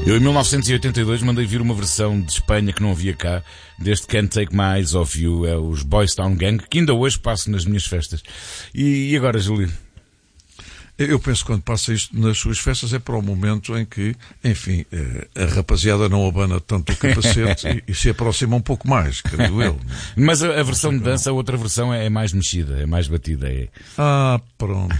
Eu em 1982 mandei vir uma versão de Espanha que não havia cá, deste Can't Take My Eyes Off You, é os Boys Town Gang, que ainda hoje passo nas minhas festas. E agora, Júlio? Eu penso que quando passa isto nas suas festas é para o momento em que, enfim, a rapaziada não abana tanto o capacete e se aproxima um pouco mais, creio eu. Mas a versão de dança, a outra versão é mais mexida, é mais batida. É. Pronto.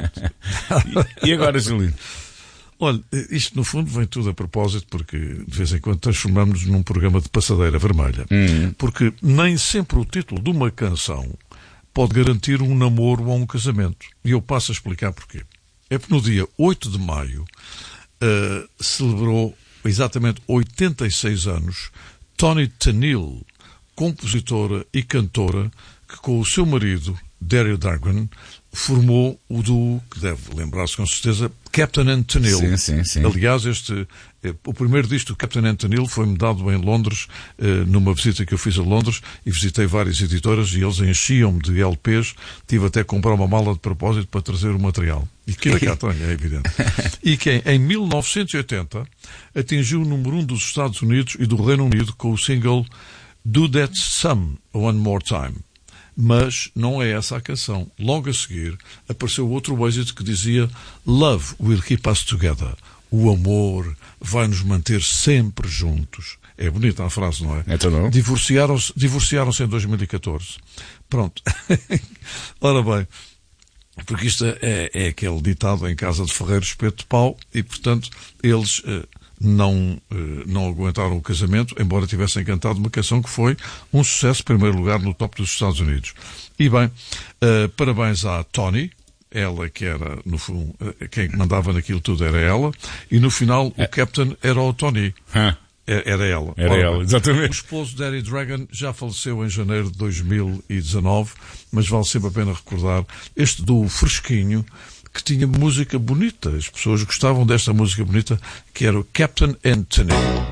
E agora, Júlio? Olha, isto no fundo vem tudo a propósito porque de vez em quando transformamos-nos num programa de passadeira vermelha. Porque nem sempre o título de uma canção pode garantir um namoro ou um casamento. E eu passo a explicar porquê. É porque no dia 8 de maio celebrou exatamente 86 anos Toni Tennille, compositora e cantora, que com o seu marido, Dario Dragon, formou o duo, que deve lembrar-se com certeza, Captain and Tennille. Sim. Aliás, o primeiro disco do Captain and Tennille foi-me dado em Londres, numa visita que eu fiz a Londres, e visitei várias editoras e eles enchiam-me de LPs. Tive até que comprar uma mala de propósito para trazer o material. E que cá tenho, é evidente. E que em 1980 atingiu o número 1 dos Estados Unidos e do Reino Unido com o single Do That Some One More Time. Mas não é essa a canção. Logo a seguir apareceu outro êxito que dizia Love will keep us together. O amor vai nos manter sempre juntos. É bonita a frase, não é? Então não. Divorciaram-se em 2014. Pronto. Ora bem, porque isto é aquele ditado em casa de ferreiro espeto de pau e, portanto, eles não aguentaram o casamento, embora tivessem cantado uma canção que foi um sucesso, em primeiro lugar, no top dos Estados Unidos. E bem, parabéns à Toni, ela que era, no fundo, quem mandava naquilo tudo era ela, e no final o Captain era o Toni. Era ela. Era ela, exatamente. O esposo de Dario Dragon já faleceu em janeiro de 2019, mas vale sempre a pena recordar este duo fresquinho, que tinha música bonita. As pessoas gostavam desta música bonita, que era o Captain and Tennille.